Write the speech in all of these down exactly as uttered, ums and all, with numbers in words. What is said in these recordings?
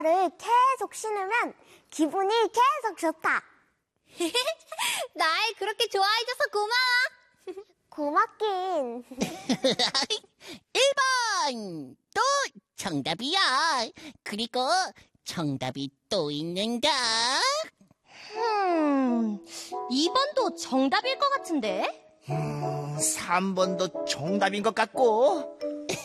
를 계속 신으면 기분이 계속 좋다. 날 그렇게 좋아해줘서 고마워. 고맙긴. 일 번! 또 정답이야. 그리고 정답이 또 있는가? 음, 이 번도 정답일 것 같은데? 음, 삼 번도 정답인 것 같고.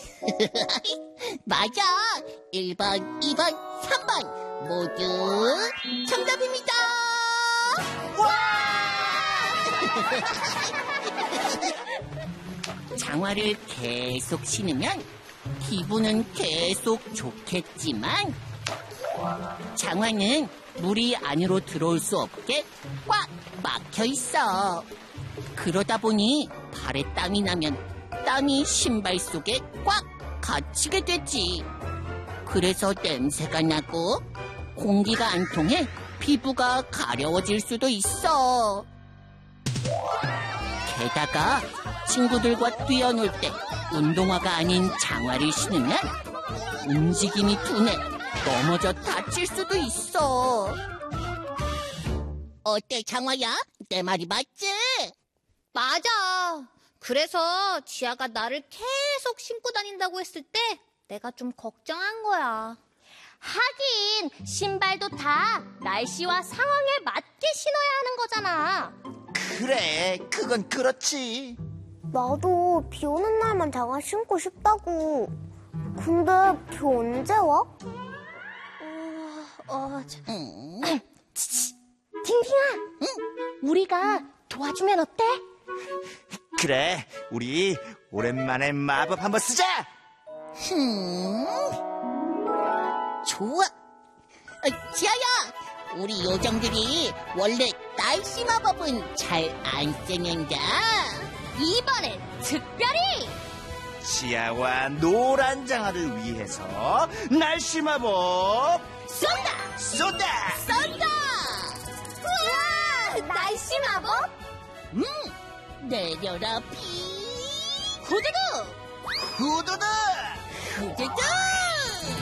맞아. 일 번, 이 번, 삼 번 모두 정답입니다. 와! 장화를 계속 신으면 기분은 계속 좋겠지만 장화는 물이 안으로 들어올 수 없게 꽉 막혀 있어. 그러다 보니 발에 땀이 나면 땀이 신발 속에 꽉 갇히게 되지. 그래서 냄새가 나고 공기가 안 통해 피부가 가려워질 수도 있어. 게다가 친구들과 뛰어놀 때 운동화가 아닌 장화를 신으면 움직임이 둔해 넘어져 다칠 수도 있어. 어때, 장화야? 내 말이 맞지? 맞아. 그래서 지아가 나를 계속 신고 다닌다고 했을 때 내가 좀 걱정한 거야. 하긴 신발도 다 날씨와 상황에 맞게 신어야 하는 거잖아. 그래, 그건 그렇지. 나도 비 오는 날만 장화 신고 싶다고. 근데 비 언제 와? 어, 어, 저... 응? 딩딩아, 응? 우리가 도와주면 어때? 그래, 우리 오랜만에 마법 한번 쓰자. 흠, 좋아. 어, 지아야, 우리 요정들이 원래 날씨 마법은 잘 안 쓰는다. 이번엔 특별히 지아와 노란 장화를 위해서 날씨 마법 쏜다! 쏜다. 쏜다! 우와! 날씨 마법? 음, 내려라 비. 후두두! 후두두. 후두두!